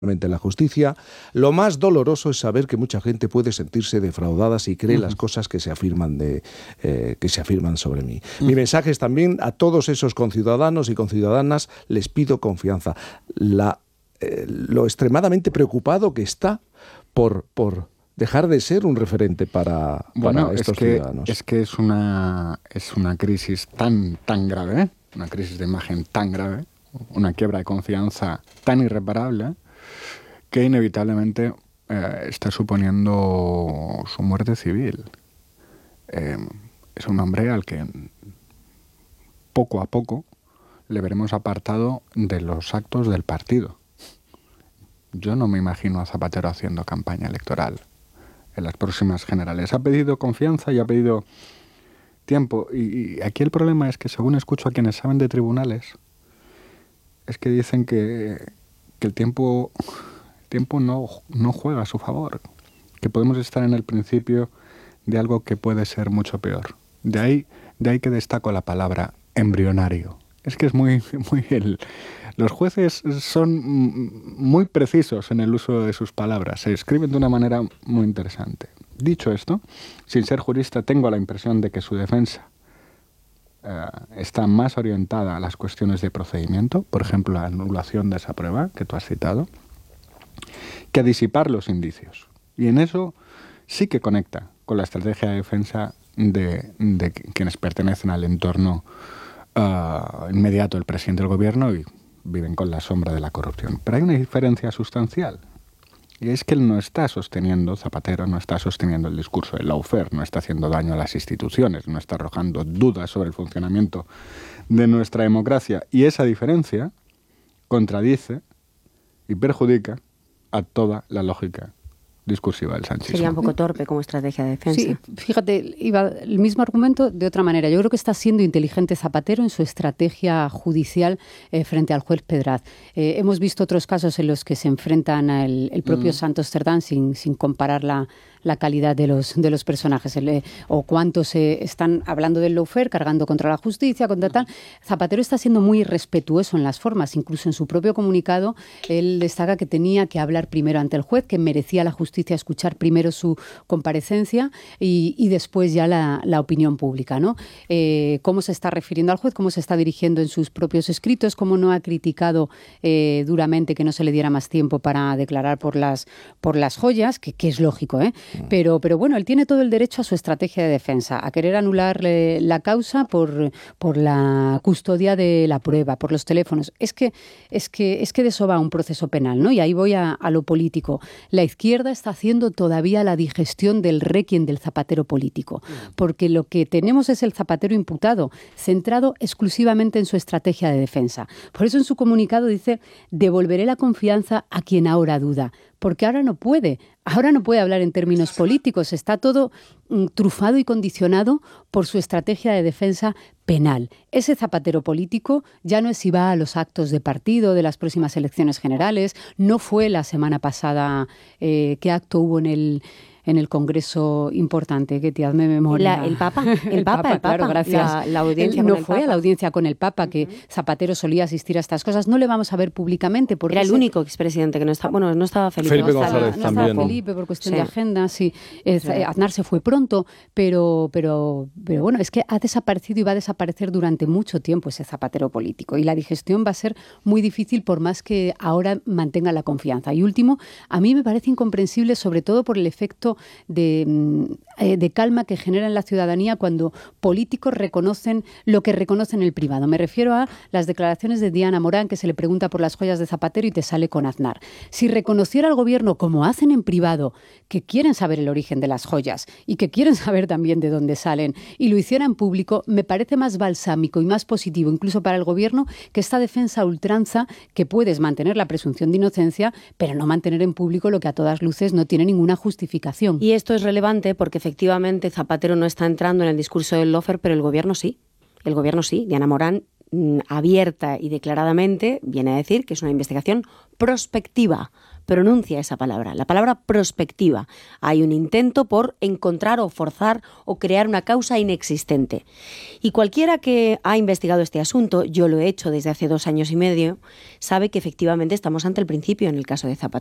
la justicia, lo más doloroso es saber que mucha gente puede sentirse defraudada si cree las cosas que se afirman sobre mí. Mi mensaje es también a todos esos conciudadanos y conciudadanas, les pido confianza. Lo extremadamente preocupado que está por dejar de ser un referente para estos ciudadanos. Es que es una crisis tan grave, una crisis de imagen tan grave, una quiebra de confianza tan irreparable, que inevitablemente está suponiendo su muerte civil. Es un hombre al que poco a poco le veremos apartado de los actos del partido. Yo no me imagino a Zapatero haciendo campaña electoral en las próximas generales. Ha pedido confianza y ha pedido tiempo. Y aquí el problema es que, según escucho a quienes saben de tribunales, es que dicen que el tiempo no juega a su favor, que podemos estar en el principio de algo que puede ser mucho peor. De ahí que destaco la palabra embrionario. Es que es los jueces son muy precisos en el uso de sus palabras, se escriben de una manera muy interesante. Dicho esto, sin ser jurista, tengo la impresión de que su defensa está más orientada a las cuestiones de procedimiento, por ejemplo, la anulación de esa prueba que tú has citado, que a disipar los indicios. Y en eso sí que conecta con la estrategia de defensa de quienes pertenecen al entorno inmediato del presidente del gobierno y viven con la sombra de la corrupción. Pero hay una diferencia sustancial. Y es que él no está sosteniendo, Zapatero no está sosteniendo el discurso del lawfare, no está haciendo daño a las instituciones, no está arrojando dudas sobre el funcionamiento de nuestra democracia. Y esa diferencia contradice y perjudica a toda la lógica discursiva del sanchismo. Sería un poco torpe como estrategia de defensa. Sí, fíjate, iba el mismo argumento de otra manera. Yo creo que está siendo inteligente Zapatero en su estrategia judicial frente al juez Pedraz. Hemos visto otros casos en los que se enfrentan el propio Santos Cerdán sin comparar la calidad de los personajes o cuántos están hablando del lawfare, cargando contra la justicia, contra tal. Zapatero está siendo muy respetuoso en las formas. Incluso en su propio comunicado él destaca que tenía que hablar primero ante el juez, que merecía la justicia escuchar primero su comparecencia y después ya la opinión pública, ¿no? Cómo se está refiriendo al juez, cómo se está dirigiendo en sus propios escritos, cómo no ha criticado duramente que no se le diera más tiempo para declarar por las joyas, que es lógico, ¿eh? Pero bueno, él tiene todo el derecho a su estrategia de defensa, a querer anular la causa por la custodia de la prueba, por los teléfonos. Es que de eso va un proceso penal, ¿no? Y ahí voy a lo político. La izquierda está haciendo todavía la digestión del réquiem del Zapatero político, porque lo que tenemos es el Zapatero imputado, centrado exclusivamente en su estrategia de defensa. Por eso en su comunicado dice: devolveré la confianza a quien ahora duda, porque ahora no puede hablar en términos políticos, está todo trufado y condicionado por su estrategia de defensa penal. Ese Zapatero político ya no es si va a los actos de partido de las próximas elecciones generales, no fue la semana pasada qué acto hubo en el Congreso importante, que te hazme memoria. El Papa, claro, gracias. La audiencia no con el fue Papa. A la audiencia con el Papa, que Zapatero solía asistir a estas cosas. No le vamos a ver públicamente. Porque era el único expresidente que no estaba. Bueno, no estaba Felipe. Felipe González no también. estaba Felipe por cuestión de agenda, sí. Aznar se fue pronto, pero bueno, es que ha desaparecido y va a desaparecer durante mucho tiempo ese Zapatero político. Y la digestión va a ser muy difícil por más que ahora mantenga la confianza. Y último, a mí me parece incomprensible, sobre todo por el efecto de calma que genera en la ciudadanía cuando políticos reconocen lo que reconocen en el privado. Me refiero a las declaraciones de Diana Morán, que se le pregunta por las joyas de Zapatero y te sale con Aznar. Si reconociera al gobierno, como hacen en privado, que quieren saber el origen de las joyas y que quieren saber también de dónde salen, y lo hiciera en público, me parece más balsámico y más positivo, incluso para el gobierno, que esta defensa a ultranza, que puedes mantener la presunción de inocencia, pero no mantener en público lo que a todas luces no tiene ninguna justificación. Y esto es relevante porque efectivamente Zapatero no está entrando en el discurso del lawfare, pero el gobierno sí. El gobierno sí. Diana Morán abierta y declaradamente viene a decir que es una investigación prospectiva. Pronuncia esa palabra, la palabra prospectiva. Hay un intento por encontrar o forzar o crear una causa inexistente. Y cualquiera que ha investigado este asunto, yo lo he hecho desde hace 2 años y medio, sabe que efectivamente estamos ante el principio en el caso de Zapatero.